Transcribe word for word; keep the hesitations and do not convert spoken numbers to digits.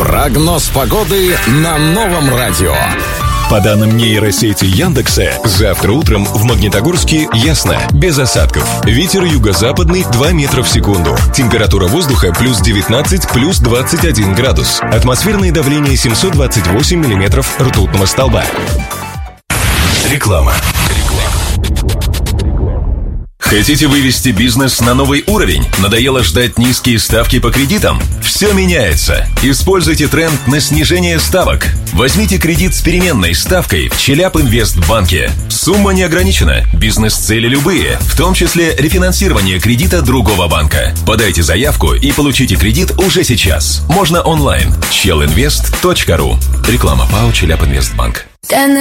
Прогноз погоды на новом радио. По данным нейросети Яндекса, завтра утром в Магнитогорске ясно, без осадков. Ветер юго-западный два метра в секунду. Температура воздуха плюс девятнадцать, плюс двадцать один градус. Атмосферное давление семьсот двадцать восемь миллиметров ртутного столба. Реклама. Хотите вывести бизнес на новый уровень? Надоело ждать низкие ставки по кредитам? Все меняется. Используйте тренд на снижение ставок. Возьмите кредит с переменной ставкой в Челябинвестбанке. Сумма не ограничена. Бизнес-цели любые, в том числе рефинансирование кредита другого банка. Подайте заявку и получите кредит уже сейчас. Можно онлайн. челинвест точка ру. Реклама ПАО Челябинвестбанк.